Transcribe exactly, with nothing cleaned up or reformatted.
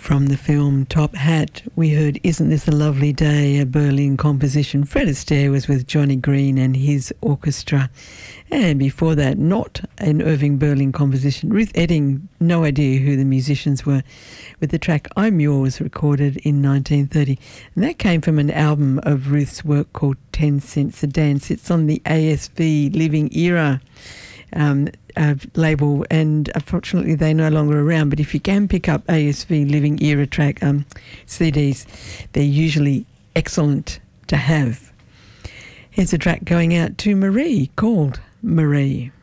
From the film Top Hat, we heard Isn't This a Lovely Day, a Berlin composition. Fred Astaire was with Johnny Green and his orchestra. And before that, not an Irving Berlin composition. Ruth Etting, no idea who the musicians were, with the track I'm Yours, recorded in nineteen thirty. And that came from an album of Ruth's work called Ten Cents a Dance. It's on the A S V Living Era um, uh, label, and unfortunately they're no longer around. But if you can pick up A S V Living Era track um, C Ds, they're usually excellent to have. Here's a track going out to Marie called Marie.